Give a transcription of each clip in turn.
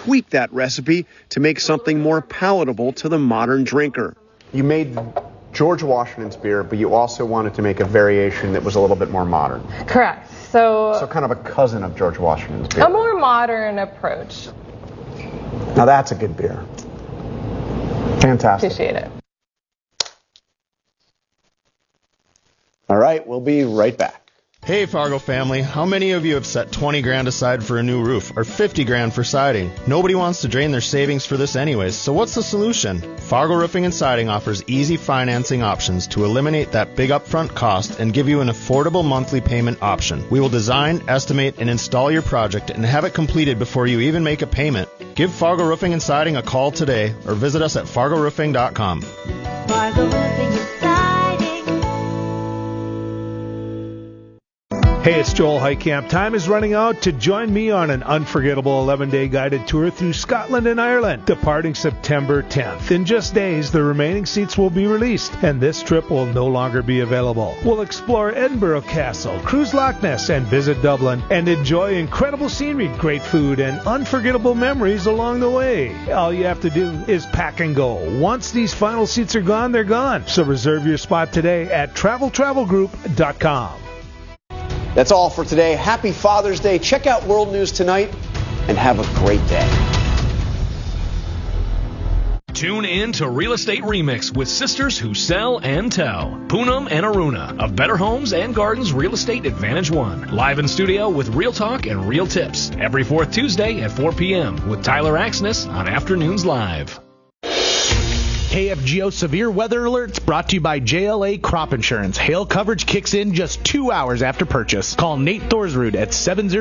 tweak that recipe to make something more palatable to the modern drinker. You made George Washington's beer, but you also wanted to make a variation that was a little bit more modern. Correct. So kind of a cousin of George Washington's beer. A more modern approach. Now that's a good beer. Fantastic. Appreciate it. All right, we'll be right back. Hey Fargo family, how many of you have set 20 grand aside for a new roof or 50 grand for siding? Nobody wants to drain their savings for this anyways, so what's the solution? Fargo Roofing and Siding offers easy financing options to eliminate that big upfront cost and give you an affordable monthly payment option. We will design, estimate, and install your project and have it completed before you even make a payment. Give Fargo Roofing and Siding a call today or visit us at fargoroofing.com. Fargo Roofing and Siding. Hey, it's Joel Heitkamp. Time is running out to join me on an unforgettable 11-day guided tour through Scotland and Ireland, departing September 10th. In just days, the remaining seats will be released, and this trip will no longer be available. We'll explore Edinburgh Castle, cruise Loch Ness, and visit Dublin, and enjoy incredible scenery, great food, and unforgettable memories along the way. All you have to do is pack and go. Once these final seats are gone, they're gone. So reserve your spot today at travelgroup.com. That's all for today. Happy Father's Day. Check out World News Tonight and have a great day. Tune in to Real Estate Remix with sisters who sell and tell. Poonam and Aruna of Better Homes and Gardens Real Estate Advantage One. Live in studio with real talk and real tips. Every fourth Tuesday at 4 p.m. with Tyler Axness on Afternoons Live. KFGO Severe Weather Alerts brought to you by JLA Crop Insurance. Hail coverage kicks in just 2 hours after purchase. Call Nate Thorsrud at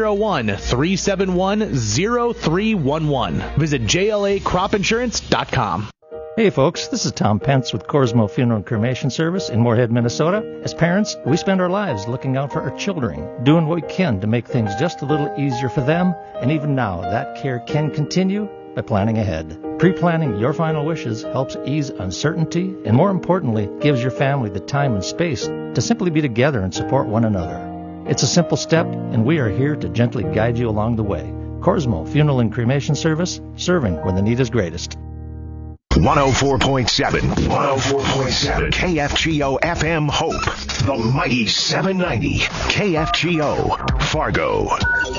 701-371-0311. Visit JLACropInsurance.com. Hey folks, this is Tom Pence with Corsmo Funeral and Cremation Service in Moorhead, Minnesota. As parents, we spend our lives looking out for our children, doing what we can to make things just a little easier for them, and even now, that care can continue by planning ahead. Pre-planning your final wishes helps ease uncertainty and, more importantly, gives your family the time and space to simply be together and support one another. It's a simple step, and we are here to gently guide you along the way. Corsmo Funeral and Cremation Service, serving when the need is greatest. 104.7 KFGO FM Hope, the mighty 790 KFGO Fargo.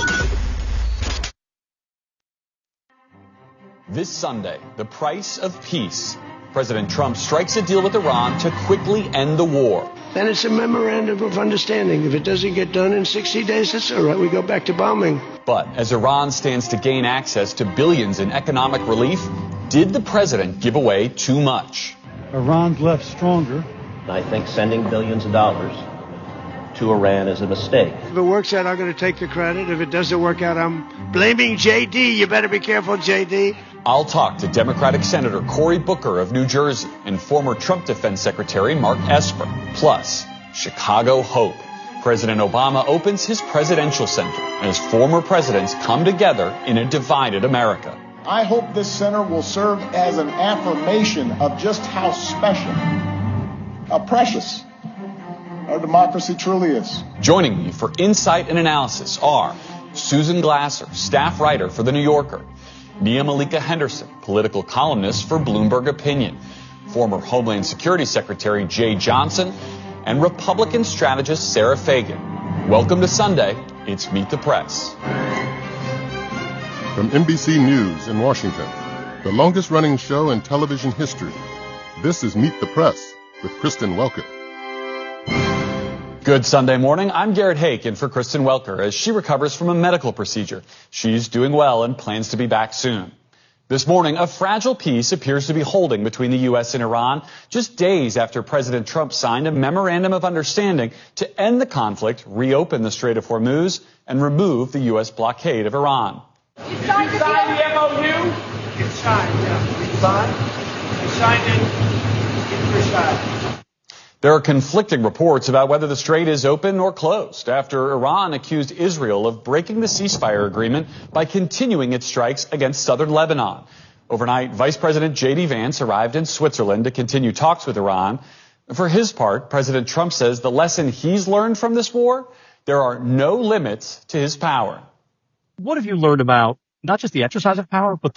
This Sunday, the price of peace. President Trump strikes a deal with Iran to quickly end the war. Then it's a memorandum of understanding. If it doesn't get done in 60 days, that's all right. We go back to bombing. But as Iran stands to gain access to billions in economic relief, did the president give away too much? Iran's left stronger. I think sending billions of dollars to Iran is a mistake. If it works out, I'm going to take the credit. If it doesn't work out, I'm blaming JD. You better be careful, JD. I'll talk to Democratic Senator Cory Booker of New Jersey and former Trump Defense Secretary Mark Esper. Plus, Chicago Hope. President Obama opens his presidential center as former presidents come together in a divided America. I hope this center will serve as an affirmation of just how special, how precious our democracy truly is. Joining me for insight and analysis are Susan Glasser, staff writer for The New Yorker, Nia Malika Henderson, political columnist for Bloomberg Opinion, former Homeland Security Secretary Jay Johnson, and Republican strategist Sarah Fagan. Welcome to Sunday. It's Meet the Press. From NBC News in Washington, the longest-running show in television history, this is Meet the Press with Kristen Welker. Good Sunday morning. I'm Garrett Hake in for Kristen Welker as she recovers from a medical procedure. She's doing well and plans to be back soon. This morning, a fragile peace appears to be holding between the U.S. and Iran just days after President Trump signed a memorandum of understanding to end the conflict, reopen the Strait of Hormuz, and remove the U.S. blockade of Iran. You signed the MOU? It's signed, yeah. It's signed? It's signed in Riyadh. There are conflicting reports about whether the strait is open or closed after Iran accused Israel of breaking the ceasefire agreement by continuing its strikes against southern Lebanon. Overnight, Vice President J.D. Vance arrived in Switzerland to continue talks with Iran. For his part, President Trump says the lesson he's learned from this war, there are no limits to his power. What have you learned about not just the exercise of power, but